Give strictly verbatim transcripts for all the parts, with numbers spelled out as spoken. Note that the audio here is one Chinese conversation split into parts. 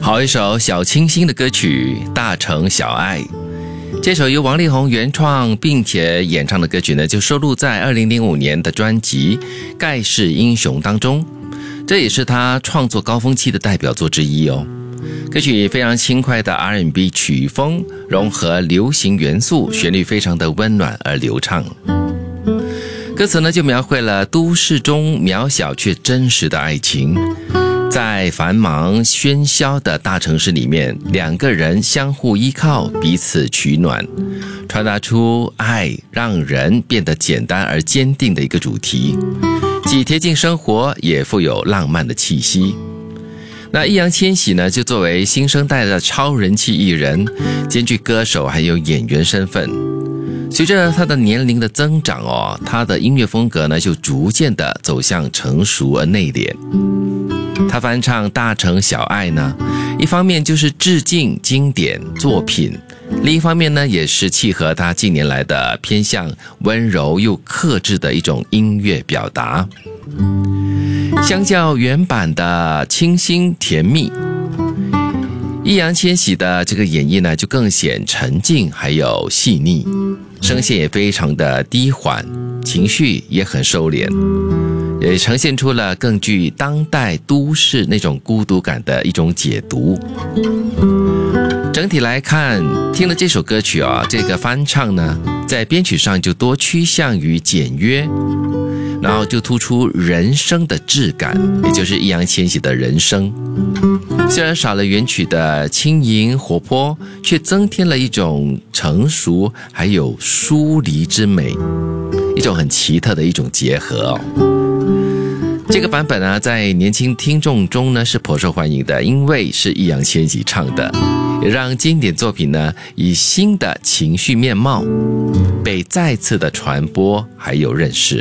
好一首小清新的歌曲《大城小爱》。这首由王力宏原创并且演唱的歌曲呢，就收录在二零零五年的专辑《盖世英雄》当中，这也是他创作高峰期的代表作之一哦。歌曲非常轻快的 R and B 曲风，融合流行元素，旋律非常的温暖而流畅。歌词呢，就描绘了都市中渺小却真实的爱情。在繁忙喧嚣的大城市里面，两个人相互依靠，彼此取暖，传达出爱让人变得简单而坚定的一个主题，既贴近生活，也富有浪漫的气息。那易烊千玺呢，就作为新生代的超人气艺人，兼具歌手还有演员身份。随着他的年龄的增长哦，他的音乐风格呢，就逐渐的走向成熟而内敛。他翻唱《大城小爱》呢，一方面就是致敬经典作品，另一方面呢，也是契合他近年来的偏向温柔又克制的一种音乐表达。相较原版的清新甜蜜，易烊千玺的这个演绎呢，就更显沉静还有细腻，声线也非常的低缓，情绪也很收敛，也呈现出了更具当代都市那种孤独感的一种解读。整体来看，听了这首歌曲啊，这个翻唱呢，在编曲上就多趋向于简约，然后就突出人声的质感，也就是易烊千玺的人声。虽然少了原曲的轻盈活泼，却增添了一种成熟还有疏离之美，一种很奇特的一种结合哦。这个版本呢，在年轻听众中呢是颇受欢迎的，因为是易烊千玺唱的，也让经典作品呢以新的情绪面貌被再次的传播还有认识。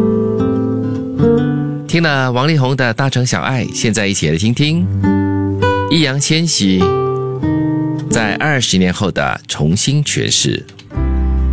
听了王力宏的《大城小爱》，现在一起来听听易烊千玺在二十年后的重新诠释。